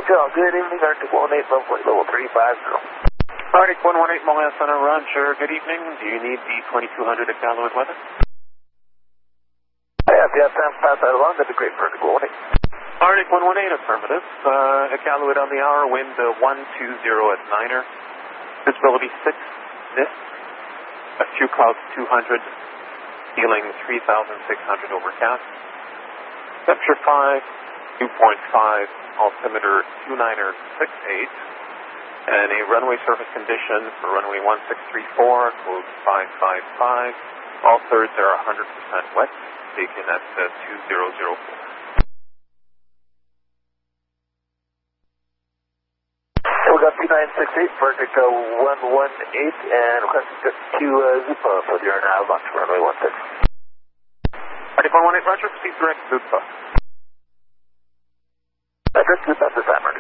Hotel, good evening, Arctic 118, level 350. Arctic 118, Montreal Center, Roger, good evening. Do you need the 2200 Iqaluit weather? If you have time to pass that along, that'd be great for Arctic 118. Arctic 118, affirmative. Iqaluit on the hour, wind 120 at 9er. Visibility 6, mist. A few clouds 200, ceiling 3,600 overcast. Temperature 5, 2.5, altimeter 29er68. And a runway surface condition for runway 1634, code 555. All thirds are 100% wet, taken at 2004. We got 2968 for Arctic 118, and requesting to Zupa for the now launch for runway 16. Arctic 118, Roger, please direct Zupa. Direct Zupa this time,